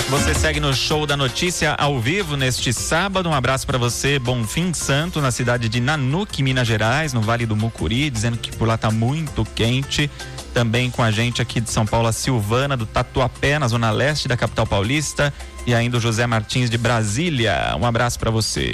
Você segue no Show da Notícia ao vivo neste sábado. Um abraço para você, Bonfim Santo, na cidade de Nanuque, Minas Gerais, no Vale do Mucuri, dizendo que por lá tá muito quente. Também com a gente aqui de São Paulo, a Silvana do Tatuapé, na zona leste da capital paulista, e ainda o José Martins de Brasília. Um abraço para você.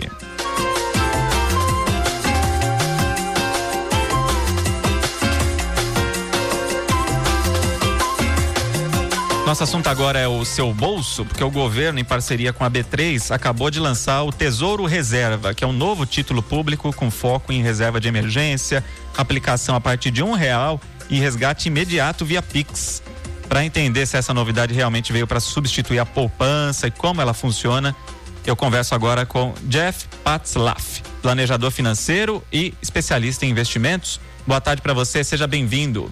Nosso assunto agora é o seu bolso, porque o governo, em parceria com a B3, acabou de lançar o Tesouro Reserva, que é um novo título público com foco em reserva de emergência, aplicação a partir de R$1 e resgate imediato via Pix. Para entender se essa novidade realmente veio para substituir a poupança e como ela funciona, eu converso agora com Jeff Patzlaff, planejador financeiro e especialista em investimentos. Boa tarde para você, seja bem-vindo.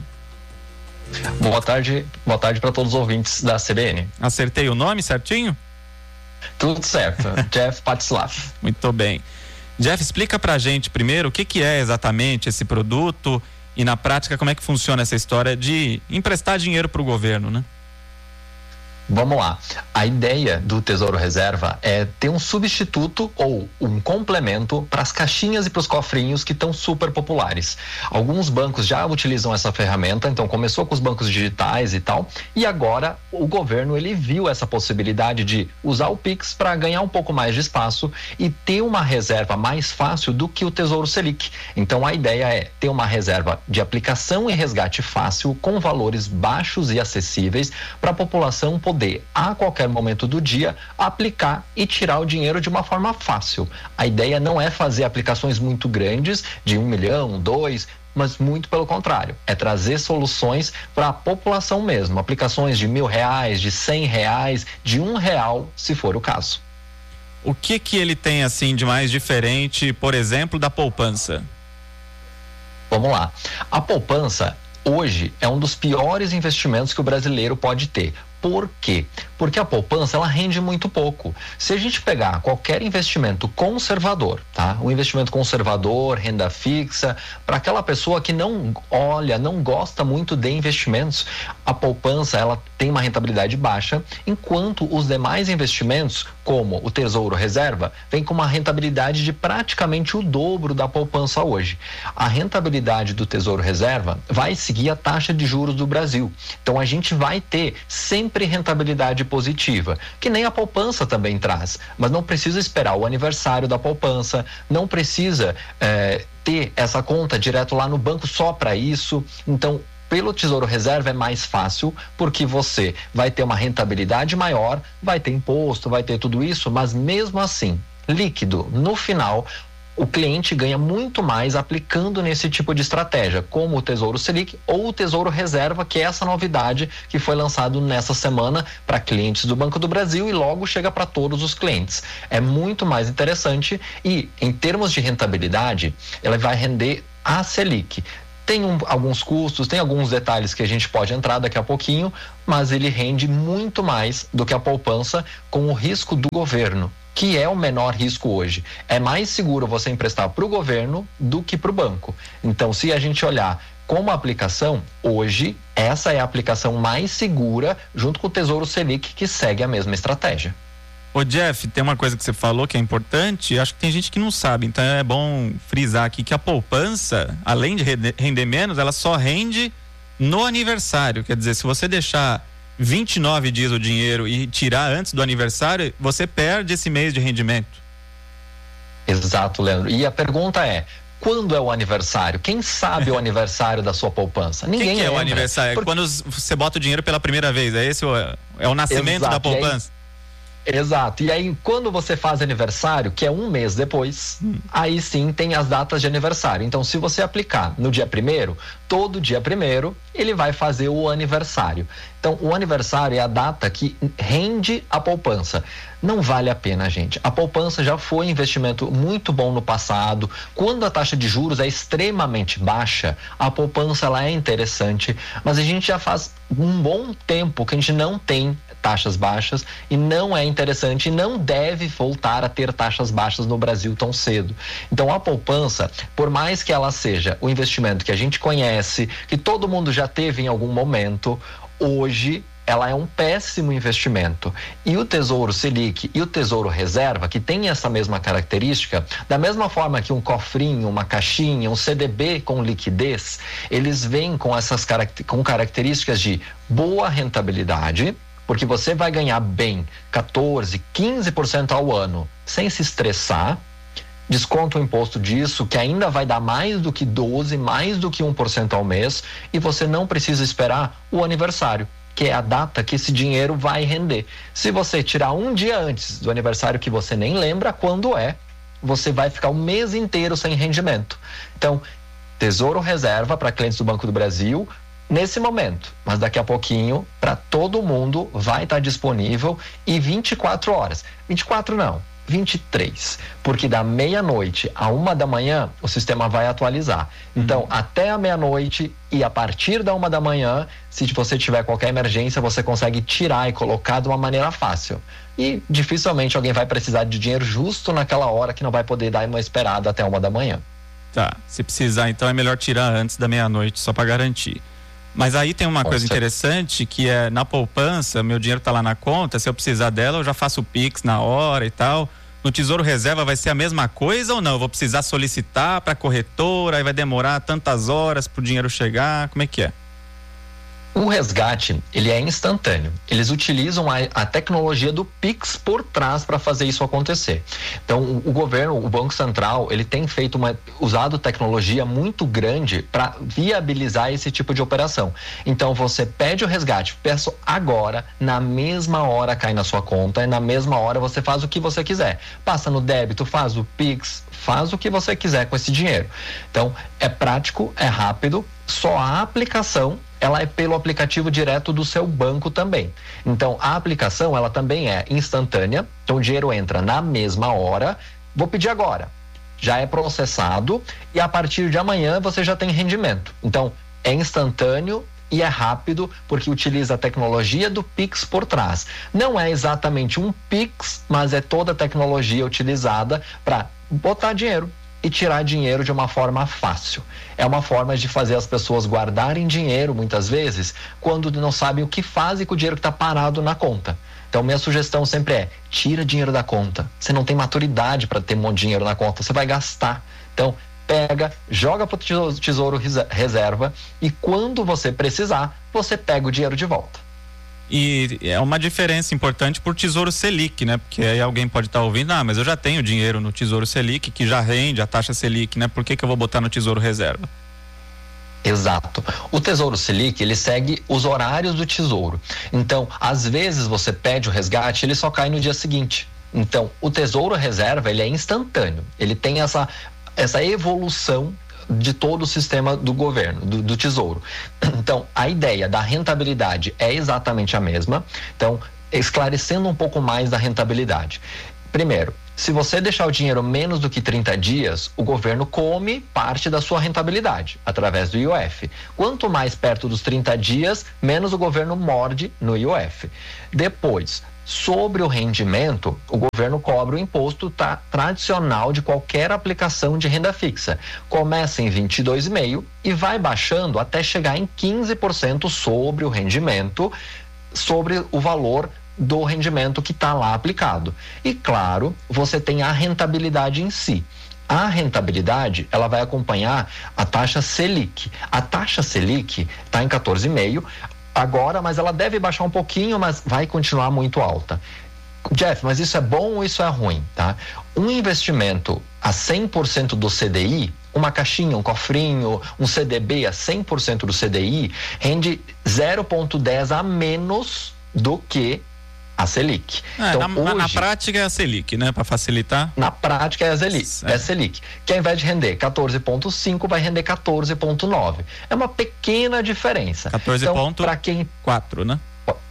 Boa tarde para todos os ouvintes da CBN. Acertei o nome certinho? Tudo certo, Jeff Patzlaff. Muito bem. Jeff, explica pra gente primeiro o que é exatamente esse produto e na prática como é que funciona essa história de emprestar dinheiro para o governo, né? Vamos lá. A ideia do Tesouro Reserva é ter um substituto ou um complemento para as caixinhas e para os cofrinhos que estão super populares. Alguns bancos já utilizam essa ferramenta, então começou com os bancos digitais e tal, e agora o governo ele viu essa possibilidade de usar o Pix para ganhar um pouco mais de espaço e ter uma reserva mais fácil do que o Tesouro Selic. Então a ideia é ter uma reserva de aplicação e resgate fácil com valores baixos e acessíveis para a população poder a qualquer momento do dia aplicar e tirar o dinheiro de uma forma fácil. A ideia não é fazer aplicações muito grandes de 1 milhão, 2, mas muito pelo contrário, é trazer soluções para a população mesmo, aplicações de R$1.000, de R$100, de R$1, se for o caso. O que ele tem assim de mais diferente, por exemplo, da poupança? Vamos lá. A poupança hoje é um dos piores investimentos que o brasileiro pode ter. Por quê? Porque a poupança ela rende muito pouco. Se a gente pegar qualquer investimento conservador, tá? Um investimento conservador, renda fixa, para aquela pessoa que não gosta muito de investimentos, a poupança ela tem uma rentabilidade baixa, enquanto os demais investimentos, como o Tesouro Reserva, vem com uma rentabilidade de praticamente o dobro da poupança hoje. A rentabilidade do Tesouro Reserva vai seguir a taxa de juros do Brasil. Então a gente vai ter sempre rentabilidade positiva, que nem a poupança também traz, mas não precisa esperar o aniversário da poupança, não precisa ter essa conta direto lá no banco só para isso. Então pelo Tesouro Reserva é mais fácil, porque você vai ter uma rentabilidade maior, vai ter imposto, vai ter tudo isso, mas mesmo assim, líquido, no final, o cliente ganha muito mais aplicando nesse tipo de estratégia, como o Tesouro Selic ou o Tesouro Reserva, que é essa novidade que foi lançado nessa semana para clientes do Banco do Brasil e logo chega para todos os clientes. É muito mais interessante e, em termos de rentabilidade, ela vai render a Selic. Tem alguns custos, tem alguns detalhes que a gente pode entrar daqui a pouquinho, mas ele rende muito mais do que a poupança com o risco do governo, que é o menor risco hoje. É mais seguro você emprestar para o governo do que para o banco. Então, se a gente olhar como aplicação, hoje, essa é a aplicação mais segura, junto com o Tesouro Selic, que segue a mesma estratégia. Ô Jeff, tem uma coisa que você falou que é importante, acho que tem gente que não sabe, então é bom frisar aqui que a poupança, além de render menos, ela só rende no aniversário. Quer dizer, se você deixar 29 dias o dinheiro e tirar antes do aniversário, você perde esse mês de rendimento. Exato, Leandro. E a pergunta é: quando é o aniversário? Quem sabe o aniversário da sua poupança? Ninguém que é o aniversário? Porque quando você bota o dinheiro pela primeira vez, é esse o nascimento da poupança? Exato, e aí quando você faz aniversário, que é um mês depois, aí sim tem as datas de aniversário. Então se você aplicar no dia 1º, todo dia 1º ele vai fazer o aniversário. Então o aniversário é a data que rende a poupança. Não vale a pena, gente. A poupança já foi um investimento muito bom no passado. Quando a taxa de juros é extremamente baixa, a poupança ela é interessante, mas a gente já faz um bom tempo que a gente não tem taxas baixas e não é interessante e não deve voltar a ter taxas baixas no Brasil tão cedo. Então a poupança, por mais que ela seja o investimento que a gente conhece, que todo mundo já teve em algum momento, hoje ela é um péssimo investimento. E o Tesouro Selic e o Tesouro Reserva, que tem essa mesma característica, da mesma forma que um cofrinho, uma caixinha, um CDB com liquidez, eles vêm com essas características de boa rentabilidade, porque você vai ganhar bem 14, 15% ao ano sem se estressar. Desconta o imposto disso, que ainda vai dar mais do que 12%, mais do que 1% ao mês, e você não precisa esperar o aniversário, que é a data que esse dinheiro vai render. Se você tirar um dia antes do aniversário que você nem lembra quando é, você vai ficar o mês inteiro sem rendimento. Então, Tesouro Reserva para clientes do Banco do Brasil, nesse momento, mas daqui a pouquinho, para todo mundo, vai estar disponível e 24 horas. 24 não. 23, porque da meia-noite a 1h o sistema vai atualizar. Então, até a meia-noite e a partir da 1h, se você tiver qualquer emergência, você consegue tirar e colocar de uma maneira fácil. E dificilmente alguém vai precisar de dinheiro justo naquela hora, que não vai poder dar uma esperada até 1h. Tá, se precisar, então é melhor tirar antes da meia-noite, só para garantir. Mas aí tem uma coisa interessante, que é na poupança, meu dinheiro tá lá na conta, se eu precisar dela, eu já faço o Pix na hora e tal. No Tesouro Reserva vai ser a mesma coisa ou não? Eu vou precisar solicitar para a corretora, aí vai demorar tantas horas para o dinheiro chegar, como é que é? O resgate, ele é instantâneo. Eles utilizam a tecnologia do Pix por trás para fazer isso acontecer. Então, o governo, o Banco Central, ele tem usado tecnologia muito grande para viabilizar esse tipo de operação. Então, você pede o resgate, peço agora, na mesma hora cai na sua conta, e na mesma hora você faz o que você quiser. Passa no débito, faz o Pix, faz o que você quiser com esse dinheiro. Então, é prático, é rápido, só a aplicação ela é pelo aplicativo direto do seu banco também. Então, a aplicação, ela também é instantânea. Então, o dinheiro entra na mesma hora. Vou pedir agora. Já é processado e a partir de amanhã você já tem rendimento. Então, é instantâneo e é rápido porque utiliza a tecnologia do Pix por trás. Não é exatamente um Pix, mas é toda a tecnologia utilizada para botar dinheiro e tirar dinheiro de uma forma fácil. É uma forma de fazer as pessoas guardarem dinheiro, muitas vezes, quando não sabem o que fazem com o dinheiro que está parado na conta. Então, minha sugestão sempre é, tira dinheiro da conta. Você não tem maturidade para ter um monte de dinheiro na conta, você vai gastar. Então, pega, joga para o Tesouro Reserva e quando você precisar, você pega o dinheiro de volta. E é uma diferença importante por Tesouro Selic, né? Porque aí alguém pode estar ouvindo, mas eu já tenho dinheiro no Tesouro Selic, que já rende a taxa Selic, né? Por que eu vou botar no Tesouro Reserva? Exato. O Tesouro Selic, ele segue os horários do Tesouro. Então, às vezes você pede o resgate, ele só cai no dia seguinte. Então, o Tesouro Reserva, ele é instantâneo. Ele tem essa evolução de todo o sistema do governo, do Tesouro. Então, a ideia da rentabilidade é exatamente a mesma. Então, esclarecendo um pouco mais da rentabilidade. Primeiro, se você deixar o dinheiro menos do que 30 dias, o governo come parte da sua rentabilidade, através do IOF. Quanto mais perto dos 30 dias, menos o governo morde no IOF. Depois, sobre o rendimento, o governo cobra o imposto tradicional de qualquer aplicação de renda fixa. Começa em 22,5% e vai baixando até chegar em 15% sobre o rendimento, sobre o valor do rendimento que está lá aplicado. E claro, você tem a rentabilidade em si. A rentabilidade, ela vai acompanhar a taxa Selic. A taxa Selic está em 14,5%. Agora, mas ela deve baixar um pouquinho, mas vai continuar muito alta. Jeff, mas isso é bom ou isso é ruim, tá? Um investimento a 100% do CDI, uma caixinha, um cofrinho, um CDB a 100% do CDI, rende 0,10 a menos do que a Selic. Então, na prática é a Selic, né? Para facilitar. Na prática é a Selic. Que ao invés de render 14,5, vai render 14,9. É uma pequena diferença. 14,4, né?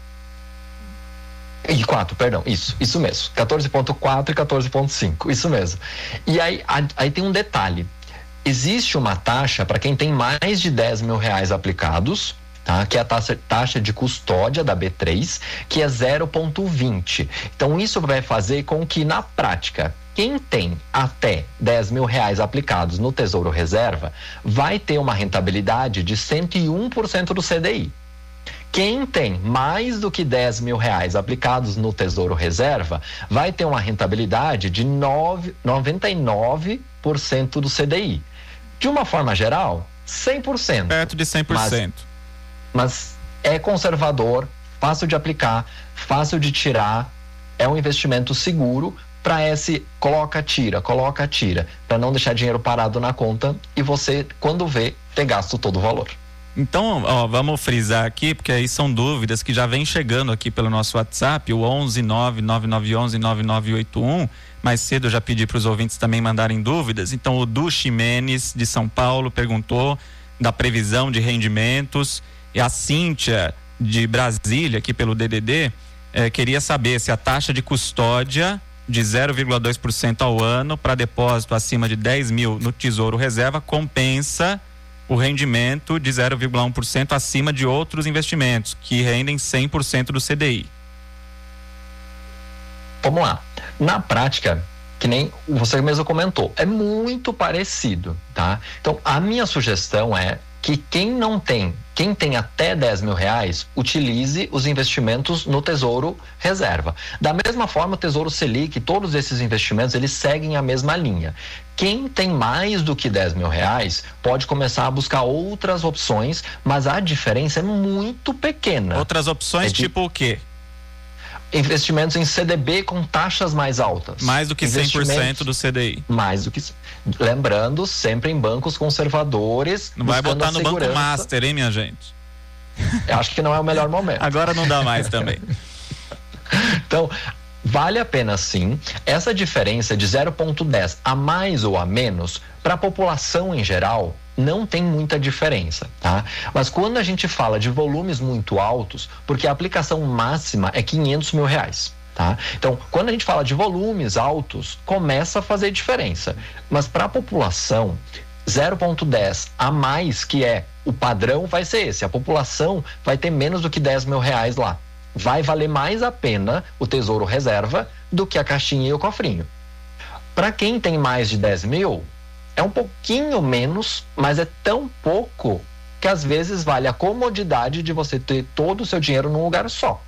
E 4, perdão, isso mesmo. 14,4 e 14,5, isso mesmo. E aí tem um detalhe. Existe uma taxa para quem tem mais de 10 mil reais aplicados, tá? Que é a taxa de custódia da B3, que é 0,20. Então, isso vai fazer com que, na prática, quem tem até 10 mil reais aplicados no Tesouro Reserva vai ter uma rentabilidade de 101% do CDI. Quem tem mais do que 10 mil reais aplicados no Tesouro Reserva vai ter uma rentabilidade de 99% do CDI. De uma forma geral, 100%. Perto de 100%. Mas é conservador, fácil de aplicar, fácil de tirar, é um investimento seguro para esse coloca, tira, para não deixar dinheiro parado na conta e você, quando vê, ter gasto todo o valor. Então, vamos frisar aqui, porque aí são dúvidas que já vem chegando aqui pelo nosso WhatsApp, o 11-99911-9981. Mais cedo eu já pedi para os ouvintes também mandarem dúvidas. Então, o Du Ximenes, de São Paulo, perguntou da previsão de rendimentos. E a Cíntia, de Brasília, aqui pelo DDD, queria saber se a taxa de custódia de 0,2% ao ano para depósito acima de 10 mil no Tesouro Reserva compensa o rendimento de 0,1% acima de outros investimentos, que rendem 100% do CDI. Vamos lá. Na prática, que nem você mesmo comentou, é muito parecido, tá? Então, a minha sugestão é que quem tem até 10 mil reais, utilize os investimentos no Tesouro Reserva. Da mesma forma, o Tesouro Selic, todos esses investimentos, eles seguem a mesma linha. Quem tem mais do que 10 mil reais pode começar a buscar outras opções, mas a diferença é muito pequena. Outras opções tipo o quê? Investimentos em CDB com taxas mais altas. Mais do que 100% do CDI. Mais do que. Lembrando, sempre em bancos conservadores. Não vai botar no Banco Master, hein, minha gente? Eu acho que não é o melhor momento. Agora não dá mais também. Então, vale a pena sim. Essa diferença de 0,10 a mais ou a menos, para a população em geral, não tem muita diferença, tá? Mas quando a gente fala de volumes muito altos, porque a aplicação máxima é 500 mil reais, tá? Então, quando a gente fala de volumes altos, começa a fazer diferença. Mas para a população, 0,10 a mais, que é o padrão, vai ser esse. A população vai ter menos do que 10 mil reais lá. Vai valer mais a pena o Tesouro Reserva do que a caixinha e o cofrinho. Para quem tem mais de 10 mil, é um pouquinho menos, mas é tão pouco que às vezes vale a comodidade de você ter todo o seu dinheiro num lugar só.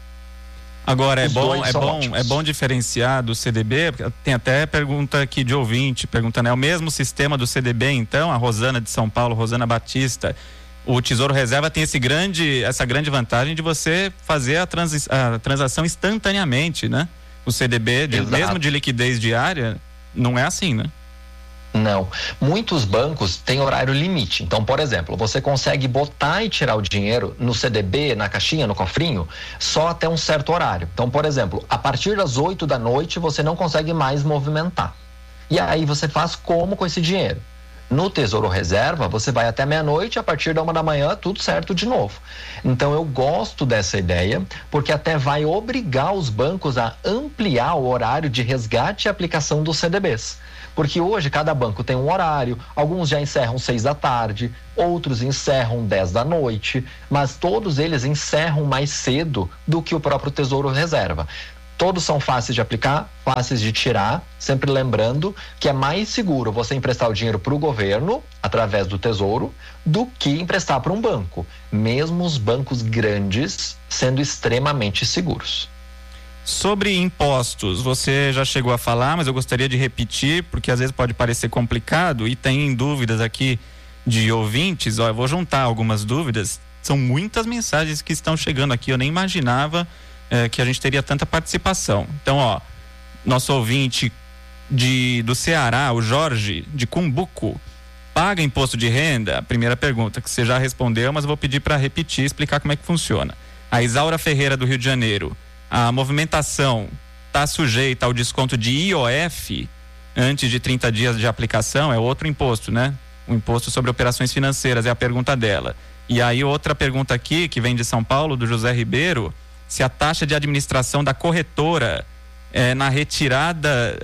Agora, é bom diferenciar do CDB, porque tem até pergunta aqui de ouvinte, perguntando, é o mesmo sistema do CDB então? A Rosana de São Paulo, Rosana Batista. O Tesouro Reserva tem essa grande vantagem de você fazer a transação instantaneamente, né? O CDB, mesmo de liquidez diária, não é assim, né? Não. Muitos bancos têm horário limite. Então, por exemplo, você consegue botar e tirar o dinheiro no CDB, na caixinha, no cofrinho, só até um certo horário. Então, por exemplo, a partir das 8 da noite, você não consegue mais movimentar. E aí você faz como com esse dinheiro? No Tesouro Reserva, você vai até meia-noite, a partir da 1 da manhã, tudo certo de novo. Então, eu gosto dessa ideia, porque até vai obrigar os bancos a ampliar o horário de resgate e aplicação dos CDBs. Porque hoje cada banco tem um horário, alguns já encerram 6 da tarde, outros encerram 10 da noite, mas todos eles encerram mais cedo do que o próprio Tesouro Reserva. Todos são fáceis de aplicar, fáceis de tirar, sempre lembrando que é mais seguro você emprestar o dinheiro para o governo, através do Tesouro, do que emprestar para um banco, mesmo os bancos grandes sendo extremamente seguros. Sobre impostos, você já chegou a falar, mas eu gostaria de repetir, porque às vezes pode parecer complicado e tem dúvidas aqui de ouvintes. Eu vou juntar algumas dúvidas, são muitas mensagens que estão chegando aqui, eu nem imaginava que a gente teria tanta participação. Então, nosso ouvinte do Ceará, o Jorge, de Cumbuco, paga imposto de renda? A primeira pergunta, que você já respondeu, mas eu vou pedir para repetir e explicar como é que funciona. A Isaura Ferreira, do Rio de Janeiro, a movimentação está sujeita ao desconto de IOF antes de 30 dias de aplicação? É outro imposto, né? O imposto sobre operações financeiras, é a pergunta dela. E aí outra pergunta aqui, que vem de São Paulo, do José Ribeiro, se a taxa de administração da corretora na retirada,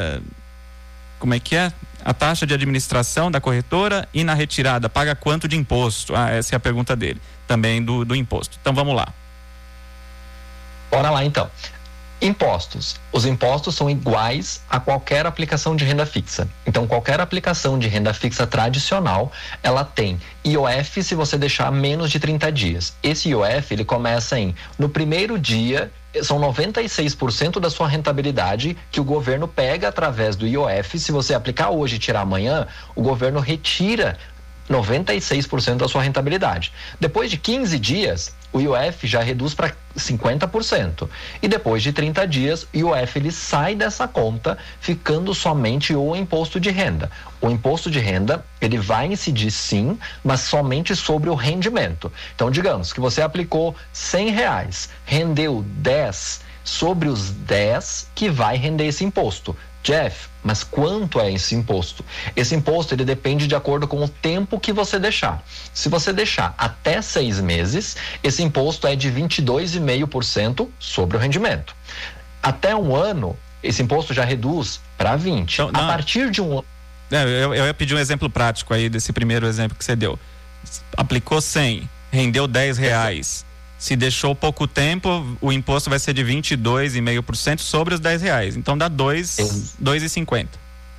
como é que é? A taxa de administração da corretora e na retirada, paga quanto de imposto? Essa é a pergunta dele, também do imposto. Então vamos lá. Bora lá então. Impostos. Os impostos são iguais a qualquer aplicação de renda fixa. Então, qualquer aplicação de renda fixa tradicional, ela tem IOF se você deixar menos de 30 dias. Esse IOF, ele começa no primeiro dia, são 96% da sua rentabilidade que o governo pega através do IOF. Se você aplicar hoje e tirar amanhã, o governo retira 96% da sua rentabilidade. Depois de 15 dias, o IOF já reduz para 50%. E depois de 30 dias, o IOF ele sai dessa conta, ficando somente o imposto de renda. O imposto de renda, ele vai incidir sim, mas somente sobre o rendimento. Então, digamos que você aplicou R$100, rendeu 10, sobre os 10 que vai render esse imposto. Jeff, mas quanto é esse imposto? Esse imposto ele depende de acordo com o tempo que você deixar. Se você deixar até 6 meses, esse imposto é de 22,5% sobre o rendimento. Até um ano, esse imposto já reduz para 20%. Então, a partir de um... Eu ia pedir um exemplo prático aí desse primeiro exemplo que você deu. Aplicou 100, rendeu R$10. Se deixou pouco tempo, o imposto vai ser de 22,5% sobre os R$10. Então dá 2,50.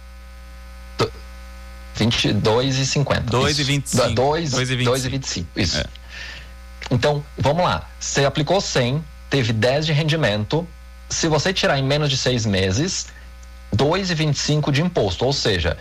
22,50. 2,25. 2,25. Isso. É. Então, vamos lá. Você aplicou 100, teve 10 de rendimento. Se você tirar em menos de 6 meses, 2,25 de imposto, ou seja,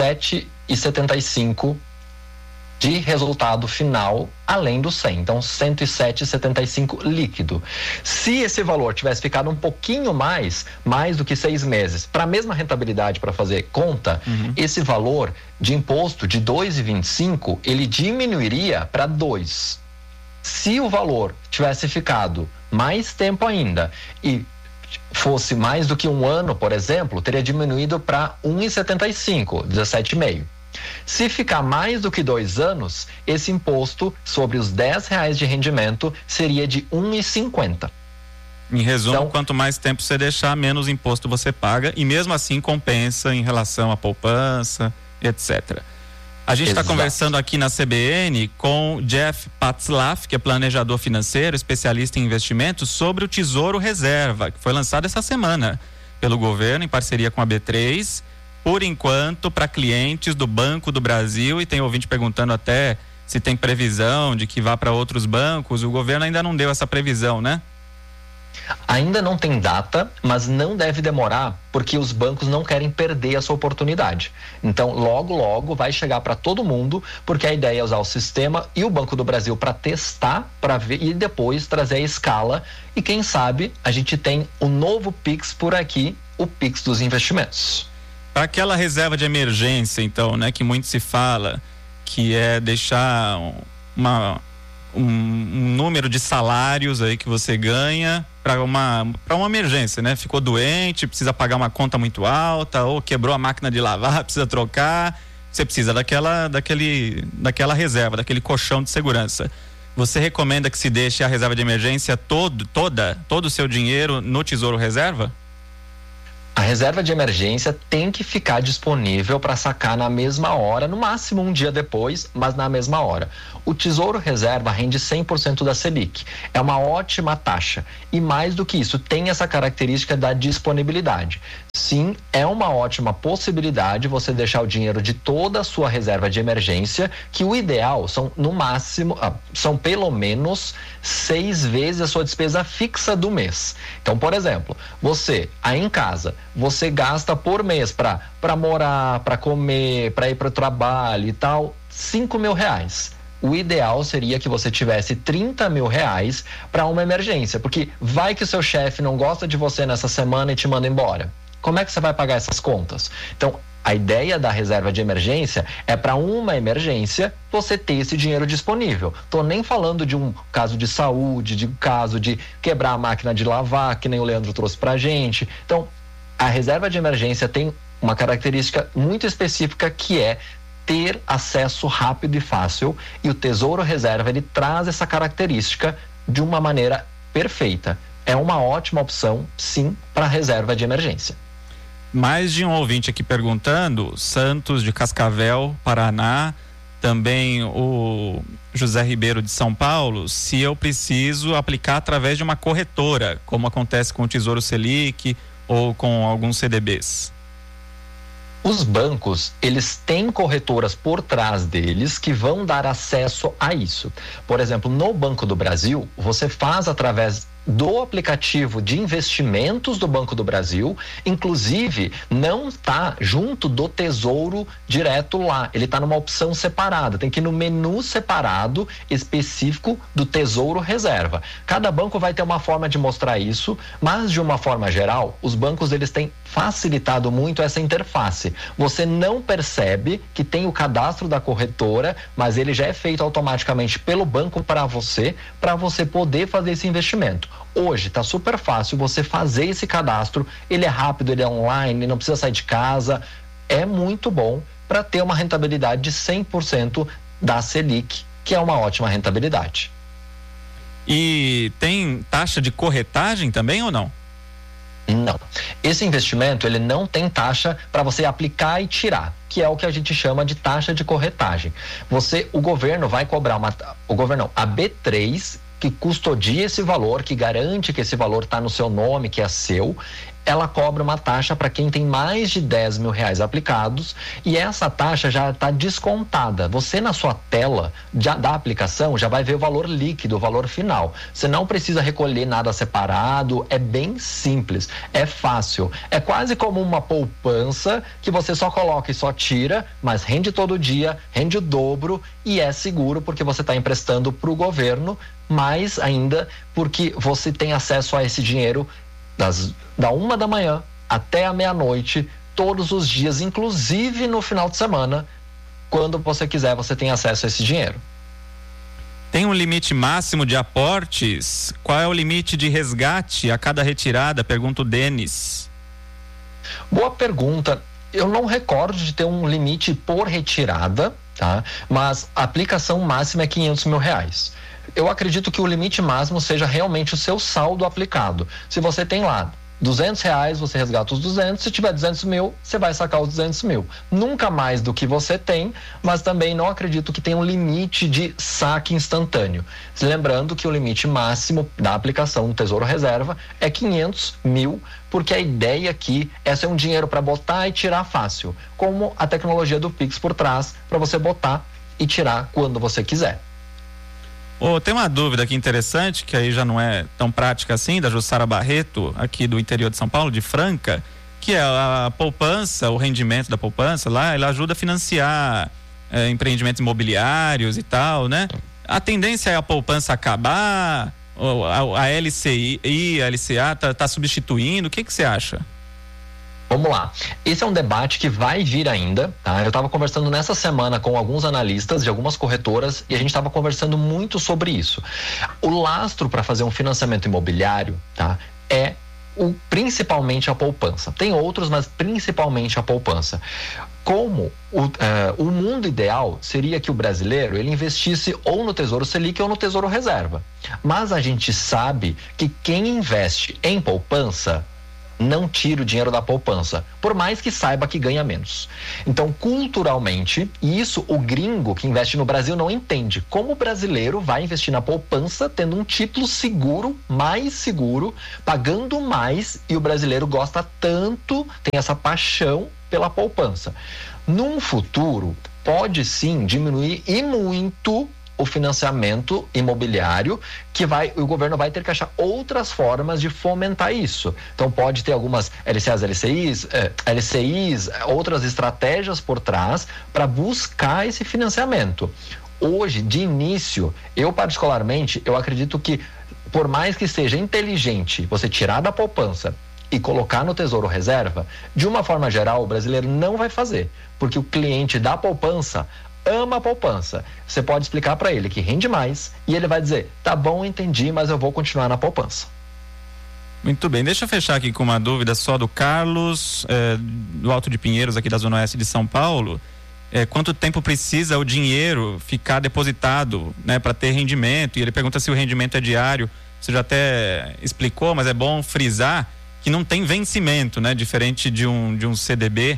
7,75 de resultado final, além do 100. Então, 107,75 líquido. Se esse valor tivesse ficado um pouquinho mais do que 6 meses, para a mesma rentabilidade, para fazer conta, esse valor de imposto de 2,25, ele diminuiria para 2. Se o valor tivesse ficado mais tempo ainda e fosse mais do que um ano, por exemplo, teria diminuído para 1,75, 17,5. Se ficar mais do que 2 anos, esse imposto sobre os R$10 de rendimento seria de 1,50. Em resumo, então, quanto mais tempo você deixar, menos imposto você paga, e mesmo assim compensa em relação à poupança, etc. A gente está conversando aqui na CBN com Jeff Patzlaff, que é planejador financeiro, especialista em investimentos, sobre o Tesouro Reserva, que foi lançado essa semana pelo governo em parceria com a B3, por enquanto, para clientes do Banco do Brasil, e tem ouvinte perguntando até se tem previsão de que vá para outros bancos. O governo ainda não deu essa previsão, né? Ainda não tem data, mas não deve demorar, porque os bancos não querem perder essa oportunidade. Então, logo vai chegar para todo mundo, porque a ideia é usar o sistema e o Banco do Brasil para testar, para ver e depois trazer a escala. E quem sabe a gente tem o novo Pix por aqui, o Pix dos investimentos. Para aquela reserva de emergência, então, né, que muito se fala, que é deixar um número de salários aí que você ganha para uma emergência, né? Ficou doente, precisa pagar uma conta muito alta, ou quebrou a máquina de lavar, precisa trocar. Você precisa daquela reserva, daquele colchão de segurança. Você recomenda que se deixe a reserva de emergência todo o seu dinheiro no Tesouro Reserva? A reserva de emergência tem que ficar disponível para sacar na mesma hora, no máximo um dia depois, mas na mesma hora. O Tesouro Reserva rende 100% da Selic. É uma ótima taxa. E mais do que isso, tem essa característica da disponibilidade. Sim, é uma ótima possibilidade você deixar o dinheiro de toda a sua reserva de emergência, que o ideal são, no máximo, são pelo menos 6 vezes a sua despesa fixa do mês. Então, por exemplo, você, aí em casa, você gasta por mês para morar, para comer, para ir para o trabalho e tal, R$5.000. O ideal seria que você tivesse R$30.000 para uma emergência, porque vai que o seu chefe não gosta de você nessa semana e te manda embora. Como é que você vai pagar essas contas? Então, a ideia da reserva de emergência é para uma emergência você ter esse dinheiro disponível. Tô nem falando de um caso de saúde, de um caso de quebrar a máquina de lavar, que nem o Leandro trouxe pra gente. Então, a reserva de emergência tem uma característica muito específica, que é ter acesso rápido e fácil, e o Tesouro Reserva ele traz essa característica de uma maneira perfeita. É uma ótima opção, sim, para reserva de emergência. Mais de um ouvinte aqui perguntando, Santos de Cascavel, Paraná, também o José Ribeiro de São Paulo se eu preciso aplicar através de uma corretora, como acontece com o Tesouro Selic ou com alguns CDBs. Os bancos, eles têm corretoras por trás deles que vão dar acesso a isso. Por exemplo, no Banco do Brasil, você faz através do aplicativo de investimentos do Banco do Brasil, inclusive não está junto do Tesouro direto lá, ele está numa opção separada, tem que ir no menu separado específico do Tesouro Reserva. Cada banco vai ter uma forma de mostrar isso, mas de uma forma geral, os bancos eles têm facilitado muito essa interface. Você não percebe que tem o cadastro da corretora, mas ele já é feito automaticamente pelo banco para você poder fazer esse investimento. Hoje está super fácil você fazer esse cadastro, ele é rápido, ele é online, não precisa sair de casa, é muito bom para ter uma rentabilidade de 100% da Selic, que é uma ótima rentabilidade. E tem taxa de corretagem também ou não? Não. Esse investimento, ele não tem taxa para você aplicar e tirar, que é o que a gente chama de taxa de corretagem. O governo vai cobrar a B3, que custodia esse valor, que garante que esse valor está no seu nome, que é seu, ela cobra uma taxa para quem tem mais de R$10 mil aplicados e essa taxa já está descontada. Você na sua tela da aplicação já vai ver o valor líquido, o valor final. Você não precisa recolher nada separado, é bem simples, é fácil. É quase como uma poupança que você só coloca e só tira, mas rende todo dia, rende o dobro e é seguro porque você está emprestando para o governo, mais ainda porque você tem acesso a esse dinheiro da 1 da manhã até a meia-noite, todos os dias, inclusive no final de semana, quando você quiser, você tem acesso a esse dinheiro. Tem um limite máximo de aportes? Qual é o limite de resgate a cada retirada? Pergunta o Denis. Boa pergunta. Eu não recordo de ter um limite por retirada, tá? Mas a aplicação máxima é R$500 mil. Eu acredito que o limite máximo seja realmente o seu saldo aplicado. Se você tem lá R$200, você resgata os 200, se tiver 200 mil, você vai sacar os 200 mil. Nunca mais do que você tem, mas também não acredito que tenha um limite de saque instantâneo. Lembrando que o limite máximo da aplicação do Tesouro Reserva é 500 mil, porque a ideia aqui é ser um dinheiro para botar e tirar fácil, como a tecnologia do Pix por trás, para você botar e tirar quando você quiser. Tem uma dúvida aqui interessante, que aí já não é tão prática assim, da Jussara Barreto, aqui do interior de São Paulo, de Franca, que é a poupança, o rendimento da poupança lá, ela ajuda a financiar empreendimentos imobiliários e tal, né? A tendência é a poupança acabar, a LCI, a LCA tá substituindo, o que você acha? Vamos lá, esse é um debate que vai vir ainda, tá? Eu estava conversando nessa semana com alguns analistas de algumas corretoras e a gente estava conversando muito sobre isso. O lastro para fazer um financiamento imobiliário, tá? É principalmente a poupança. Tem outros, mas principalmente a poupança. Como o mundo ideal seria que o brasileiro ele investisse ou no Tesouro Selic ou no Tesouro Reserva. Mas a gente sabe que quem investe em poupança não tira o dinheiro da poupança, por mais que saiba que ganha menos. Então, culturalmente, e isso o gringo que investe no Brasil não entende. Como o brasileiro vai investir na poupança tendo um título seguro, mais seguro, pagando mais, e o brasileiro gosta tanto, tem essa paixão pela poupança. Num futuro, pode sim diminuir e muito o financiamento imobiliário, que o governo vai ter que achar outras formas de fomentar isso. Então pode ter algumas LCIs, outras estratégias por trás para buscar esse financiamento. Hoje, de início, eu particularmente, eu acredito que por mais que seja inteligente você tirar da poupança e colocar no Tesouro Reserva, de uma forma geral o brasileiro não vai fazer, porque o cliente da poupança ama a poupança. Você pode explicar para ele que rende mais e ele vai dizer, tá bom, entendi, mas eu vou continuar na poupança. Muito bem, deixa eu fechar aqui com uma dúvida só do Carlos, do Alto de Pinheiros, aqui da Zona Oeste de São Paulo. Quanto tempo precisa o dinheiro ficar depositado, né, para ter rendimento? E ele pergunta se o rendimento é diário. Você já até explicou, mas é bom frisar que não tem vencimento, né? Diferente de um CDB,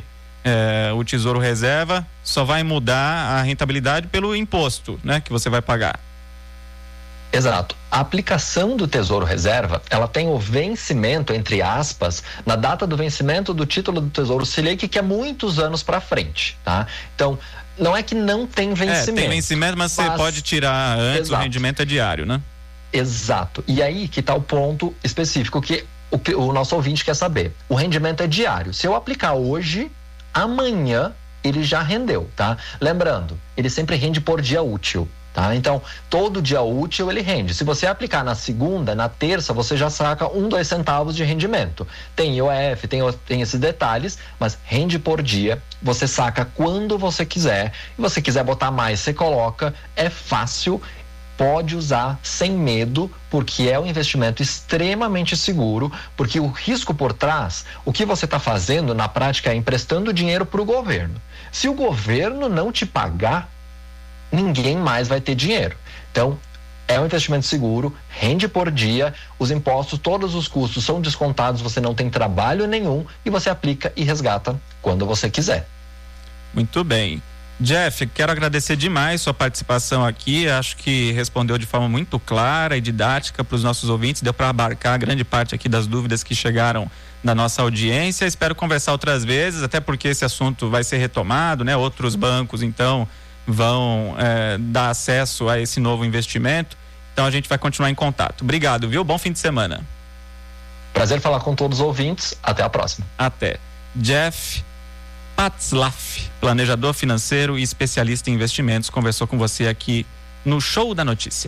o Tesouro Reserva, só vai mudar a rentabilidade pelo imposto, né, que você vai pagar. Exato. A aplicação do Tesouro Reserva, ela tem o vencimento, entre aspas, na data do vencimento do título do Tesouro Selic, que é muitos anos para frente, tá? Então, não é que não tem vencimento. Tem vencimento, mas você pode tirar antes. Exato. O rendimento é diário, né? Exato. E aí que está o ponto específico que o nosso ouvinte quer saber. O rendimento é diário. Se eu aplicar hoje, amanhã ele já rendeu, tá? Lembrando, ele sempre rende por dia útil. Tá? Então, todo dia útil ele rende. Se você aplicar na segunda, na terça, você já saca 2 centavos de rendimento. Tem IOF, tem esses detalhes, mas rende por dia, você saca quando você quiser. E você quiser botar mais, você coloca, é fácil, pode usar sem medo, porque é um investimento extremamente seguro, porque o risco por trás, o que você está fazendo na prática é emprestando dinheiro para o governo. Se o governo não te pagar, ninguém mais vai ter dinheiro. Então, é um investimento seguro, rende por dia, os impostos, todos os custos são descontados, você não tem trabalho nenhum e você aplica e resgata quando você quiser. Muito bem. Jeff, quero agradecer demais sua participação aqui, acho que respondeu de forma muito clara e didática para os nossos ouvintes, deu para abarcar grande parte aqui das dúvidas que chegaram da nossa audiência. Espero conversar outras vezes, até porque esse assunto vai ser retomado, né? Outros bancos, então, vão dar acesso a esse novo investimento. Então a gente vai continuar em contato. Obrigado, viu? Bom fim de semana. Prazer falar com todos os ouvintes. Até a próxima. Até. Jeff Patzlaff, planejador financeiro e especialista em investimentos, conversou com você aqui no Show da Notícia.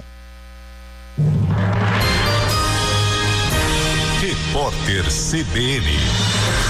Repórter CBN.